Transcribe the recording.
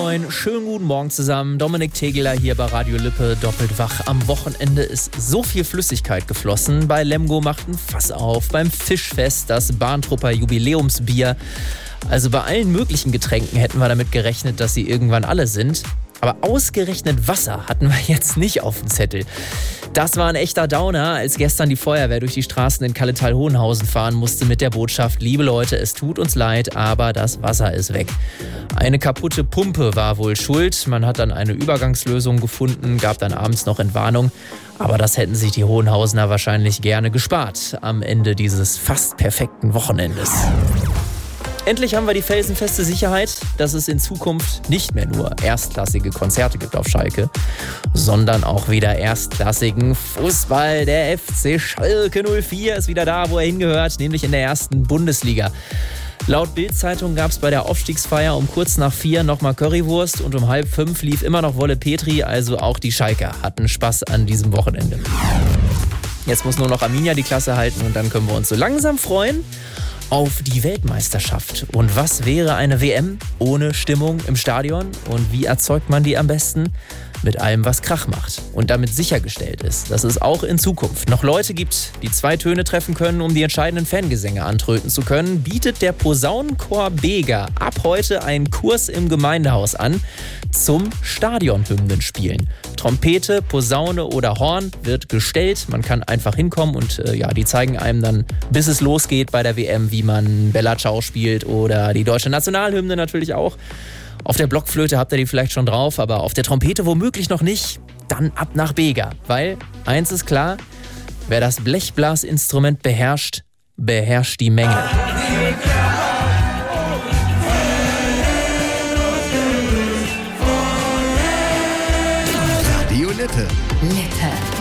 moin, schönen guten Morgen zusammen. Dominik Tegeler hier bei Radio Lippe, doppelt wach. Am Wochenende ist so viel Flüssigkeit geflossen. Bei Lemgo macht ein Fass auf, beim Fischfest das Bahntrupper Jubiläumsbier. Also bei allen möglichen Getränken hätten wir damit gerechnet, dass sie irgendwann alle sind. Aber ausgerechnet Wasser hatten wir jetzt nicht auf dem Zettel. Das war ein echter Downer, als gestern die Feuerwehr durch die Straßen in Kalletal-Hohenhausen fahren musste mit der Botschaft: Liebe Leute, es tut uns leid, aber das Wasser ist weg. Eine kaputte Pumpe war wohl schuld. Man hat dann eine Übergangslösung gefunden, gab dann abends noch Entwarnung. Aber das hätten sich die Hohenhausener wahrscheinlich gerne gespart am Ende dieses fast perfekten Wochenendes. Endlich haben wir die felsenfeste Sicherheit, dass es in Zukunft nicht mehr nur erstklassige Konzerte gibt auf Schalke, sondern auch wieder erstklassigen Fußball. Der FC Schalke 04 ist wieder da, wo er hingehört, nämlich in der ersten Bundesliga. Laut Bild-Zeitung gab es bei der Aufstiegsfeier um kurz nach 4 nochmal Currywurst und um 4:30 lief immer noch Wolle Petri, also auch die Schalker hatten Spaß an diesem Wochenende. Jetzt muss nur noch Arminia die Klasse halten und dann können wir uns so langsam freuen auf die Weltmeisterschaft. Und was wäre eine WM ohne Stimmung im Stadion? Und wie erzeugt man die am besten? Mit allem, was Krach macht und damit sichergestellt ist, dass es auch in Zukunft noch Leute gibt, die 2 Töne treffen können, um die entscheidenden Fangesänge antröten zu können, bietet der Posaunenchor Bega ab heute einen Kurs im Gemeindehaus an zum Stadionhymnenspielen. Trompete, Posaune oder Horn wird gestellt. Man kann einfach hinkommen und die zeigen einem dann, bis es losgeht bei der WM, wie man Bella Ciao spielt oder die deutsche Nationalhymne natürlich auch. Auf der Blockflöte habt ihr die vielleicht schon drauf, aber auf der Trompete womöglich noch nicht. Dann ab nach Bega, weil eins ist klar: Wer das Blechblasinstrument beherrscht, beherrscht die Menge. Radio Lippe.